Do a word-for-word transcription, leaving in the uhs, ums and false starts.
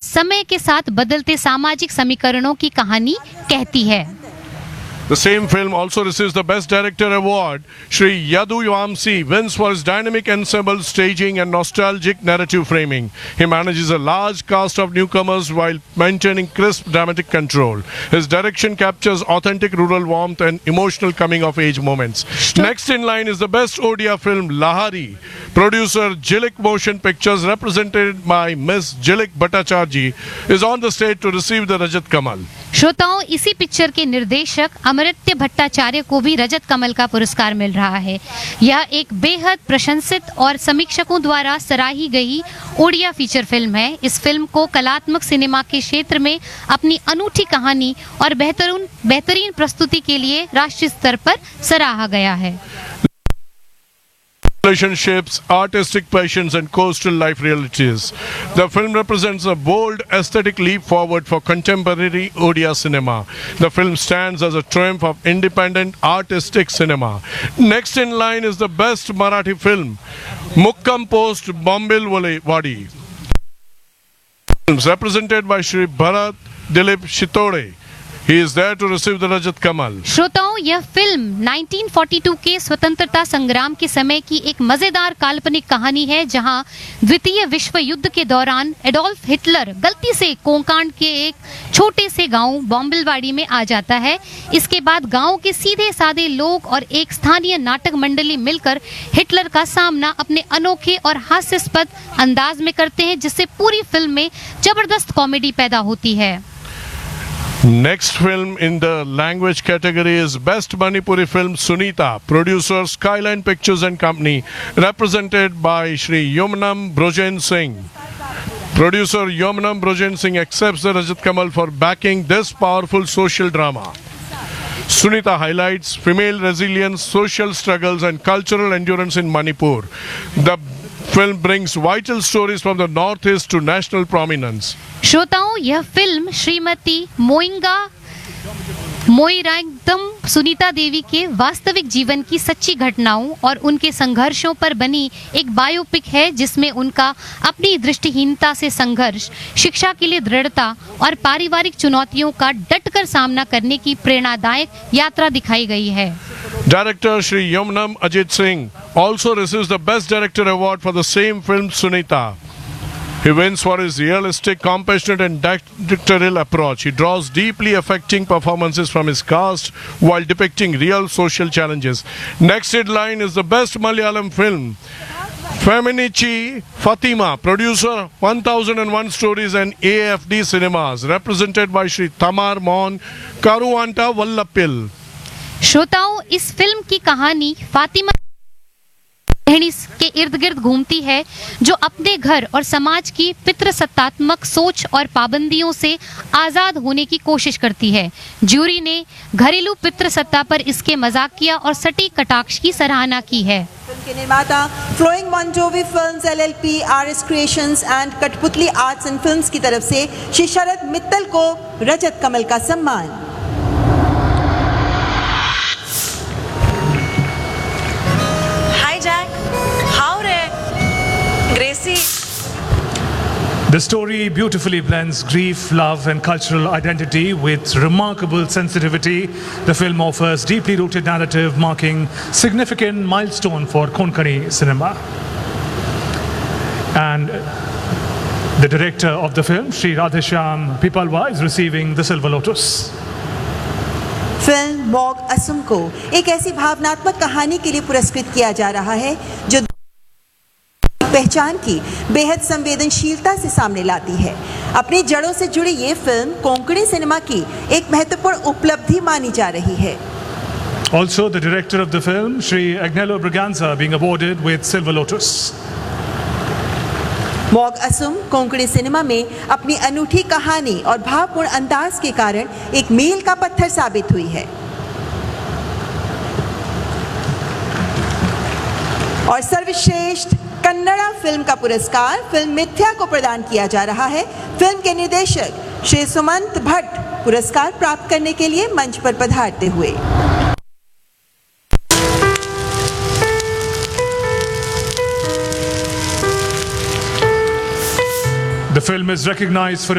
समय के साथ बदलते सामाजिक समीकरणों की कहानी कहती है। The same film also receives the Best Director Award. Shri Yadu Vamsi wins for his dynamic ensemble staging and nostalgic narrative framing. He manages a large cast of newcomers while maintaining crisp dramatic control. His direction captures authentic rural warmth and emotional coming-of-age moments. Next in line is the Best O D I film Lahari. Producer Jilik Motion Pictures, represented by Miss Jilik Bhattacharjee, is on the stage to receive the Rajat Kamal. श्रोताओं, इसी picture के निर्देशक अमृत्य भट्टाचार्य को भी रजत कमल का पुरस्कार मिल रहा है। यह एक बेहद प्रशंसित और समीक्षकों द्वारा सराही गई ओडिया फीचर फिल्म है। इस फिल्म को कलात्मक सिनेमा के क्षेत्र में अपनी अनूठी कहानी और बेहतरीन बेहतरीन प्रस्तुति के लिए राष्ट्रीय स्तर पर सराहा गया है। Relationships, artistic passions and coastal life realities. The film represents a bold aesthetic leap forward for contemporary Odia cinema. The film stands as a triumph of independent artistic cinema. Next in line is the Best Marathi film, Mukkam Post Bombil Wadi. Represented by Shri Bharat Dilip Shitode. He is there to receive the Rajat Kamal. श्रोताओं, यह film उन्नीस सौ बयालीस के स्वतंत्रता संग्राम के समय की एक मजेदार काल्पनिक कहानी है, जहां द्वितीय विश्व युद्ध के दौरान एडोल्फ हिटलर गलती से कोंकाण के एक छोटे से गांव बॉम्बिलवाड़ी में आ जाता है। इसके बाद गांव के सीधे साधे लोग और एक स्थानीय नाटक मंडली मिलकर हिटलर का सामना अपने अनोखे और हास्यास्पद अंदाज में करते हैं, जिससे पूरी फिल्म में जबरदस्त कॉमेडी पैदा होती है। Next film in the language category is Best Manipuri film Sunita. Producer Skyline Pictures and Company, represented by Shri Yomnam Brojen Singh. Producer Yomnam Brojen Singh accepts the Rajat Kamal for backing this powerful social drama. Sunita highlights female resilience, social struggles and cultural endurance in Manipur. The film brings vital stories from the northeast to national prominence. श्रोताओं, यह film Shrimati मोइंगा मोइरांगदम Sunita Devi के वास्तविक जीवन की सच्ची घटनाओं और उनके संघर्षों पर बनी एक बायोपिक है, जिसमें उनका अपनी दृष्टिहीनता से संघर्ष, शिक्षा के लिए दृढ़ता और पारिवारिक चुनौतियों का डटकर सामना करने की प्रेरणादायक यात्रा दिखाई गई है। Director Shri Yomnam Ajit Singh also receives the Best Director Award for the same film Sunita. He wins for his realistic, compassionate and directorial approach. He draws deeply affecting performances from his cast while depicting real social challenges. Next in line is the Best Malayalam film, Feminici Fatima. Producer one thousand one Stories and A F D Cinemas, represented by Shri Tamar Mohan Karuanta Vallapil. श्रोताओं, इस film की कहानी फातिमा के इर्द गिर्द घूमती है, जो अपने घर और समाज की पितृसत्तात्मक सोच और पाबंदियों से आजाद होने की कोशिश करती है। जूरी ने घरेलू पितृसत्ता पर इसके मजाकिया और सटीक कटाक्ष की सराहना की है। फिल्म के निर्माता flowing मॉन्जोवी films L L P, R S creations and कठपुतली आर्ट्स एंड फिल्म्स की तरफ से श्री शरद मित्तल को रजत कमल का सम्मान। The story beautifully blends grief, love and cultural identity with remarkable sensitivity. The film offers deeply rooted narrative marking significant milestone for Konkani cinema. And the director of the film, Shri Radheshyam Pipalwa, is receiving the Silver Lotus. Film Mog Assam को एक ऐसी भावनात्मक कहानी के लिए पुरस्कृत किया जा रहा है जो पहचान की बेहद संवेदनशीलता से सामने लाती है। अपनी जड़ों से जुड़ी ये फिल्म कोंकणी सिनेमा की एक महत्वपूर्ण उपलब्धि मानी जा रही है। Also, the director of the film, Shri Agnello Braganza, being awarded with Silver Lotus. Mog Assam Konkani cinema में अपनी अनूठी कहानी और भावपूर्ण अंदाज के कारण एक मील का पत्थर साबित हुई है। और सर्वश्रेष्ठ कन्नड़ा फिल्म का पुरस्कार फिल्म मिथ्या को प्रदान किया जा रहा है। फिल्म के निर्देशक श्री सुमंत भट्ट पुरस्कार प्राप्त करने के लिए मंच पर पधारते हुए। The film is recognized for